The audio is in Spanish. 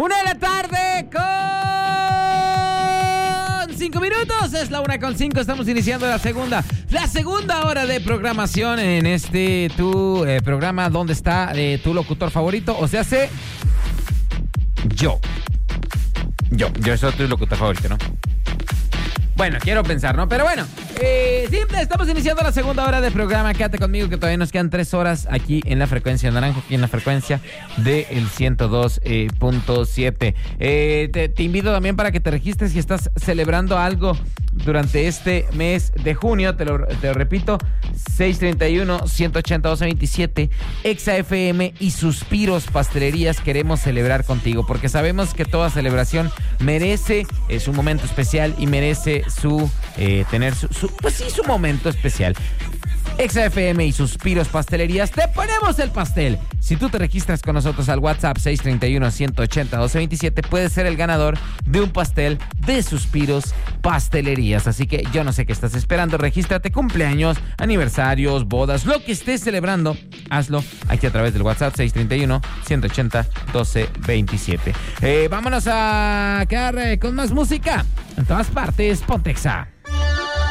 1:00 con 5 minutos. Es la 1:05. Estamos iniciando la segunda hora de programación en tu programa donde está tu locutor favorito. O sea, yo soy tu locutor favorito, ¿no? Bueno, quiero pensar, ¿no? Pero bueno, simple, estamos iniciando la segunda hora de programa. Quédate conmigo que todavía nos quedan 3 horas aquí en la frecuencia naranja, aquí en la frecuencia del 102.7. Te invito también para que te registres si estás celebrando algo durante este mes de junio. Te lo repito, 631-180-1227, Exa FM y Suspiros Pastelerías. Queremos celebrar contigo porque sabemos que toda celebración merece un momento especial y merece tener su momento especial. Exa FM y Suspiros Pastelerías, te ponemos el pastel. Si tú te registras con nosotros al WhatsApp 631-180-1227, puedes ser el ganador de un pastel de Suspiros Pastelerías. Así que yo no sé qué estás esperando. Regístrate, cumpleaños, aniversarios, bodas, lo que estés celebrando, hazlo aquí a través del WhatsApp 631-180-1227. Vámonos a quedar con más música. En todas partes, ponte Exa.